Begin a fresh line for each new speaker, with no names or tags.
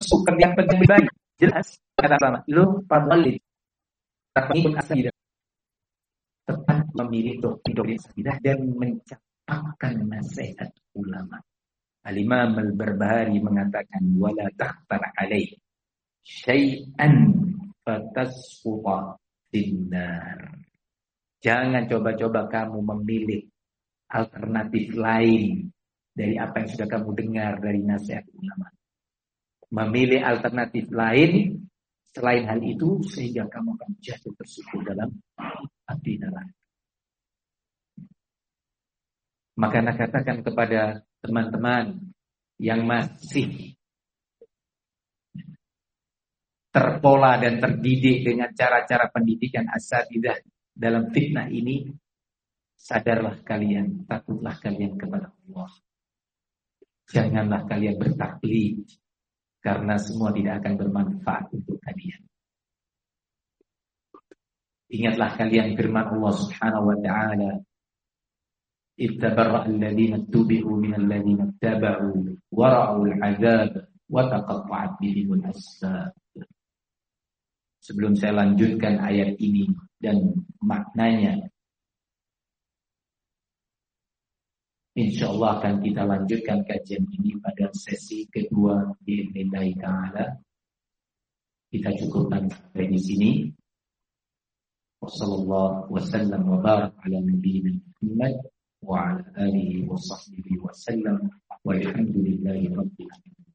masukkan yang penting baik. Jelas kata sama. Lu pamwalid pengikut asli tepat memilih doktrin akidah dan mencatatkan nasihat ulama. Al-Imam Al-Barbahari mengatakan wala takhtar alaih syai'an fatasfuqa finnar. Jangan coba-coba kamu memilih alternatif lain dari apa yang sudah kamu dengar dari nasihat ulama. Memilih alternatif lain selain hal itu sehingga kamu akan jatuh tersungkur dalam api neraka. Maka nak katakan kepada teman-teman yang masih terpola dan terdidik dengan cara-cara pendidikan asatidzah dalam fitnah ini, sadarlah kalian, takutlah kalian kepada Allah. Janganlah kalian bertaklid, karena semua tidak akan bermanfaat untuk kalian. Ingatlah kalian firman Allah Subhanahu wa ta'ala, ittabarra alladhina tubi'u minal ladhina taba'u wa ra'ul 'adzab wa taqatta'at bihimul asbab. Sebelum saya lanjutkan ayat ini dan maknanya, insyaallah akan kita lanjutkan kajian ini pada sesi kedua bi'idznillah ta'ala. Kita cukupkan sampai di sini. Wassallallahu wasallam wa barak ala nabiyyina Muhammad wa ala alihi wa sahbihi wa sallam walhamdulillahi rabbil alamin.